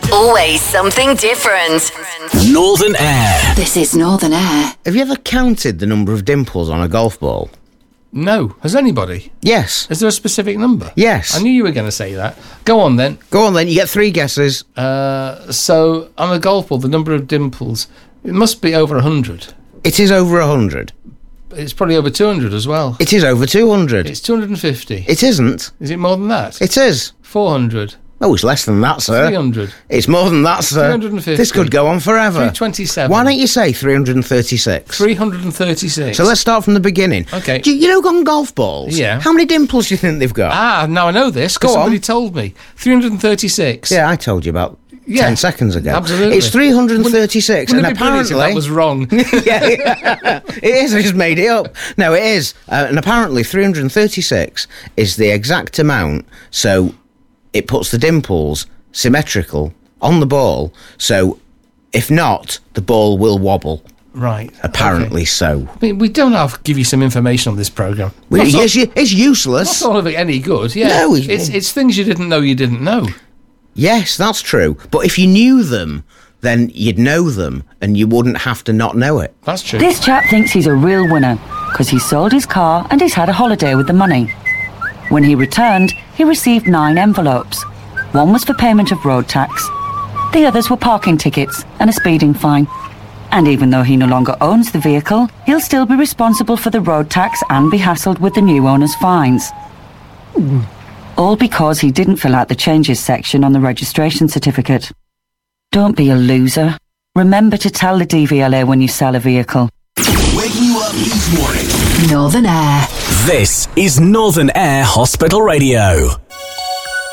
Always something different. Northern Air. This is Northern Air. Have you ever counted the number of dimples on a golf ball? No. Has anybody? Yes. Is there a specific number? Yes. I knew you were going to say that. Go on then. Go on then, you get 3 guesses. So, on a golf ball, the number of dimples, it must be over 100. It is over 100. It's probably over 200 as well. It is over 200. It's 250. It isn't. Is it more than that? It is. 400. Oh, it's less than that, sir. 300. It's more than that, sir. 350. This could go on forever. 327. Why don't you say 336? 336. So let's start from the beginning. Okay. You know on golf balls? Yeah. How many dimples do you think they've got? Ah, now I know this because Go on. somebody told me. 336. Yeah, I told you about 10 seconds ago. Absolutely. It's 336, Wouldn't and it be brilliant if apparently that was wrong. yeah, it is. I just made it up. No, it is, and apparently 336 is the exact amount. So it puts the dimples symmetrical on the ball. So if not, the ball will wobble. Right. Apparently so. I mean, we don't have to give you some information on this programme. Well, it's useless. Not all of it any good. Yeah. No, it's things you didn't know you didn't know. Yes, that's true. But if you knew them, then you'd know them, and you wouldn't have to not know it. That's true. This chap thinks he's a real winner because he sold his car and he's had a holiday with the money. When he returned, he received 9 envelopes. One was for payment of road tax. The others were parking tickets and a speeding fine. And even though he no longer owns the vehicle, he'll still be responsible for the road tax and be hassled with the new owner's fines. All because he didn't fill out the changes section on the registration certificate. Don't be a loser. Remember to tell the DVLA when you sell a vehicle. Waking you up each morning. Northern Air. This is Northern Air Hospital Radio.